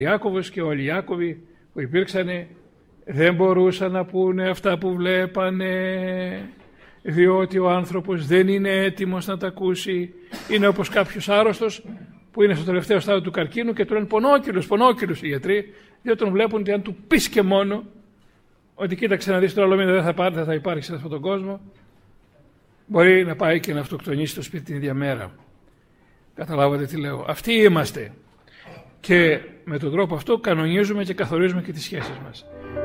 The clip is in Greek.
Ιάκωβος και όλοι οι Ιάκωβοι που υπήρξαν δεν μπορούσαν να πούνε αυτά που βλέπανε, διότι ο άνθρωπος δεν είναι έτοιμος να τα ακούσει. Είναι όπως κάποιος άρρωστος που είναι στο τελευταίο στάδιο του καρκίνου και του λένε πονόκυλος οι γιατροί, διότι τον βλέπουν ότι αν του πεις και μόνο ότι κοίταξε να δεις τώρα άλλο μήνα δεν θα υπάρχει σε αυτόν τον κόσμο, μπορεί να πάει και να αυτοκτονήσει στο σπίτι την ίδια μέρα. Καταλάβατε τι λέω? Αυτοί είμαστε και με τον τρόπο αυτό κανονίζουμε και καθορίζουμε και τις σχέσεις μας.